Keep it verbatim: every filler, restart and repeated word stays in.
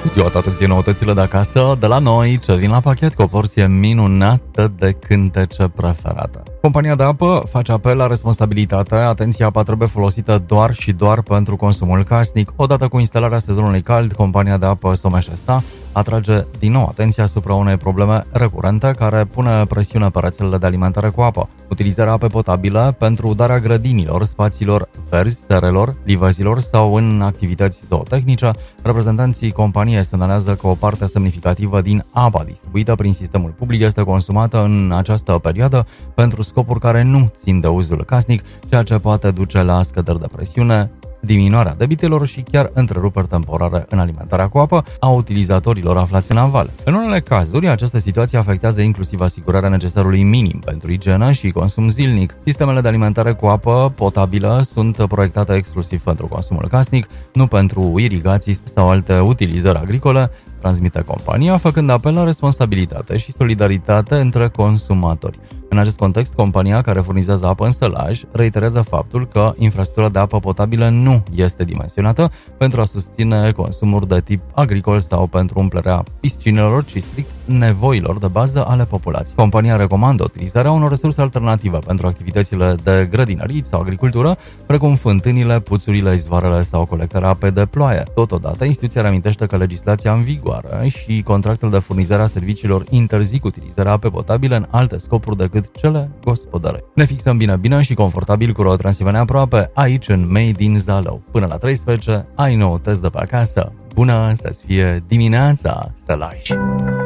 Ziua ta, ție noutățile de acasă, de la noi, ce vin la pachet cu o porție minunată de cântece preferată. Compania de apă face apel la responsabilitate. Atenția, apa trebuie folosită doar și doar pentru consumul casnic. Odată cu instalarea sezonului cald, compania de apă Someș S A atrage din nou atenția asupra unei probleme recurente care pune presiune pe rețelele de alimentare cu apă. Utilizarea apei potabile pentru udarea grădinilor, spațiilor verzi, terelor, livezilor sau în activități zootehnice. Reprezentanții companiei semnalează că o parte semnificativă din apa distribuită prin sistemul public este consumată în această perioadă pentru scopuri care nu țin de uzul casnic, ceea ce poate duce la scăderi de presiune, diminuarea debitelor și chiar întreruperi temporare în alimentarea cu apă a utilizatorilor aflați în aval. În unele cazuri, această situație afectează inclusiv asigurarea necesarului minim pentru igienă și consum zilnic. Sistemele de alimentare cu apă potabilă sunt proiectate exclusiv pentru consumul casnic, nu pentru irigații sau alte utilizări agricole, transmite compania, făcând apel la responsabilitate și solidaritate între consumatori. În acest context, compania care furnizează apă în sălaj reiterează faptul că infrastructura de apă potabilă nu este dimensionată pentru a susține consumuri de tip agricol sau pentru umplerea piscinelor, ci strict nevoilor de bază ale populației. Compania recomandă utilizarea unor resurse alternative pentru activitățile de grădinărit sau agricultură, precum fântânile, puțurile, izvoarele sau colectarea apei de ploaie. Totodată, instituția reamintește că legislația în vigoare și contractele de furnizare a serviciilor interzic utilizarea apei potabile în alte scopuri decât cele gospodărești. Ne fixăm bine bine și confortabil cu Road Transilvania Aproape, aici în Made in Zalău. Până la treisprezece ai noutăți de pe acasă. Bună să-ți fie dimineața, sălași!